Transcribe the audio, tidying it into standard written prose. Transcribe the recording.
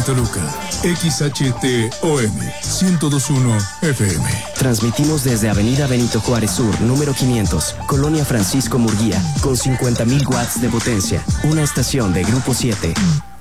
y Toluca. XHTOM 1021 FM. Transmitimos desde Avenida Benito Juárez Sur, número 500, Colonia Francisco Murguía, con 50.000 watts de potencia. Una estación de Grupo 7.